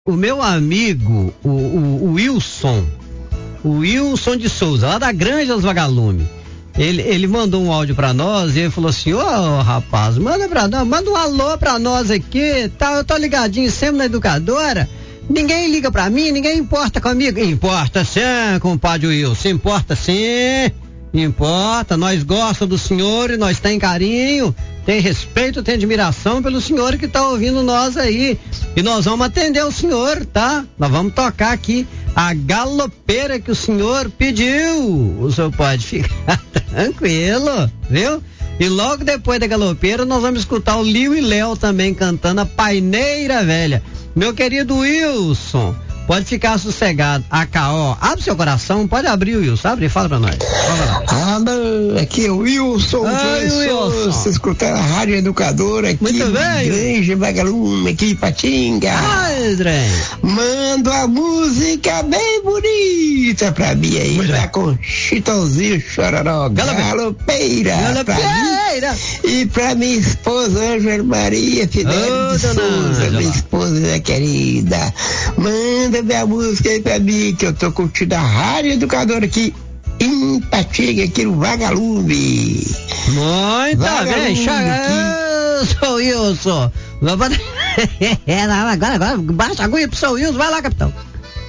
O meu amigo, o Wilson de Souza, lá da Granja dos Vagalumes, ele mandou um áudio pra nós e ele falou assim: ô rapaz, manda um alô pra nós aqui, tá? Eu tô ligadinho sempre na educadora, ninguém liga pra mim, ninguém importa comigo. Importa sim, compadre Wilson, importa sim, importa, nós gostamos do senhor e nós tem carinho, tem respeito, tem admiração pelo senhor que tá ouvindo nós aí. E nós vamos atender o senhor, tá? Nós vamos tocar aqui a galopeira que o senhor pediu. O senhor pode ficar tranquilo, viu? E logo depois da galopeira nós vamos escutar o Lio e Léo também cantando a Paineira Velha. Meu querido Wilson, pode ficar sossegado. AKO, abre seu coração, pode abrir, Wilson, abre e fala pra nós. Aqui é o Wilson. Wilson. Você escutando a Rádio Educadora aqui. Muito bem. Granja Vagalume, aqui em Patinga. Ai, André. Manda uma música bem bonita pra mim aí. Muito Tá bem. com Chitãozinho Chororó. Galopeira. Galopeira. E pra minha esposa, Ângela Maria Fidel de Souza, minha esposa querida. Manda minha música aí pra mim, que eu tô curtindo a Rádio Educadora aqui em Patinga, aqui no Vagalume. Muito bem, sou Wilson. Agora baixa a agulha pro seu Wilson, vai lá, capitão.